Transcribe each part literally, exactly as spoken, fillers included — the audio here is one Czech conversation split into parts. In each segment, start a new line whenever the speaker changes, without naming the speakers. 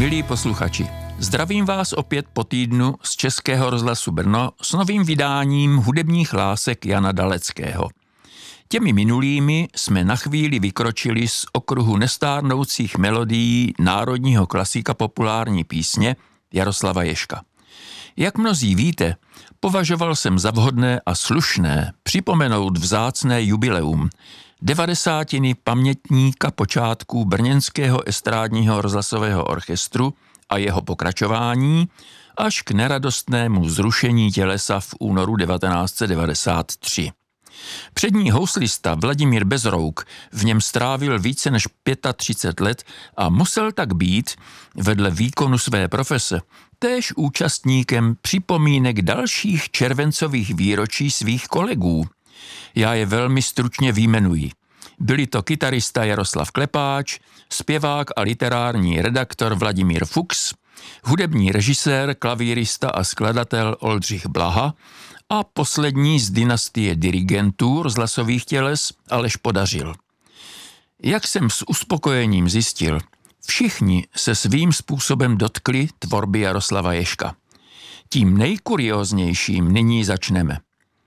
Milí posluchači, zdravím vás opět po týdnu z Českého rozhlasu Brno s novým vydáním hudebních lásek Jana Daleckého. Těmi minulými jsme na chvíli vykročili z okruhu nestárnoucích melodií národního klasika populární písně Jaroslava Ježka. Jak mnozí víte, považoval jsem za vhodné a slušné připomenout vzácné jubileum, devadesátiny pamětníka počátků brněnského estrádního rozhlasového orchestru a jeho pokračování až k neradostnému zrušení tělesa v únoru devatenáct set devadesát tři. Přední houslista Vladimír Bezrouk v něm strávil více než třicet pět let a musel tak být, vedle výkonu své profese, též účastníkem připomínek dalších červencových výročí svých kolegů. Já je velmi stručně vyjmenuji. Byli to kytarista Jaroslav Klepáč, zpěvák a literární redaktor Vladimír Fuchs, hudební režisér, klavírista a skladatel Oldřich Blaha a poslední z dynastie dirigentů rozhlasových těles Aleš Podařil. Jak jsem s uspokojením zjistil, všichni se svým způsobem dotkli tvorby Jaroslava Ježka. Tím nejkurióznějším nyní začneme.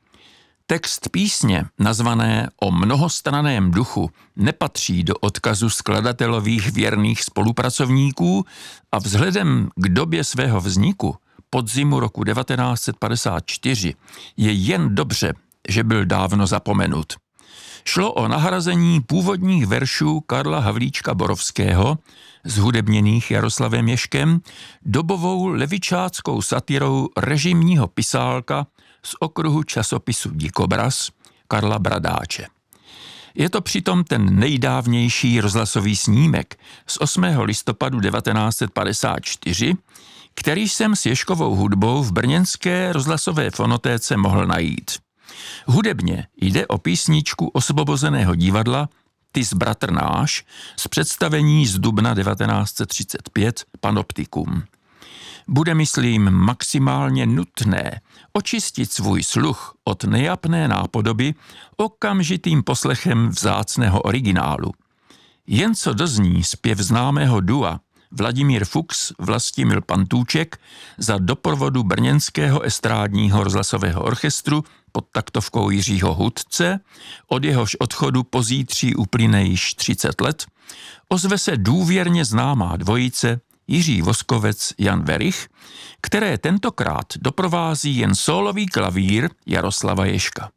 Text písně, nazvané O mnohostraném duchu, nepatří do odkazu skladatelových věrných spolupracovníků a vzhledem k době svého vzniku, podzimu roku devatenáct set padesát čtyři, je jen dobře, že byl dávno zapomenut. Šlo o nahrazení původních veršů Karla Havlíčka Borovského, zhudebněných Jaroslavem Ježkem, dobovou levičáckou satirou režimního pisálka z okruhu časopisu Dikobraz Karla Bradáče. Je to přitom ten nejdávnější rozhlasový snímek z osmého listopadu devatenáct set padesát čtyři, který jsem s Ježkovou hudbou v brněnské rozhlasové fonotéce mohl najít. Hudebně jde o písničku Osvobozeného divadla Tys bratr náš z představení z dubna devatenáct set třicet pět Panoptikum. Bude, myslím, maximálně nutné očistit svůj sluch od nejapné nápodoby okamžitým poslechem vzácného originálu. Jen co dozní zpěv známého dua Vladimír Fuchs, Vlastimil Pantůček za doprovodu brněnského estrádního rozhlasového orchestru pod taktovkou Jiřího Hudce, od jehož odchodu pozítří uplyne již třicet let, ozve se důvěrně známá dvojice Jiří Voskovec, Jan Werich, které tentokrát doprovází jen sólový klavír Jaroslava Ježka.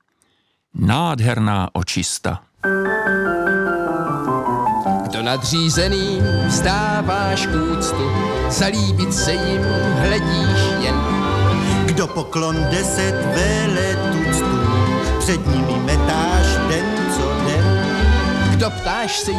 Nádherná očista.
Kdo nadřízeným vzdáváš úctu, zalíbit se jim hledíš jen.
Kdo poklon deset veletůctů, před nimi metáš den co den.
Kdo ptáš se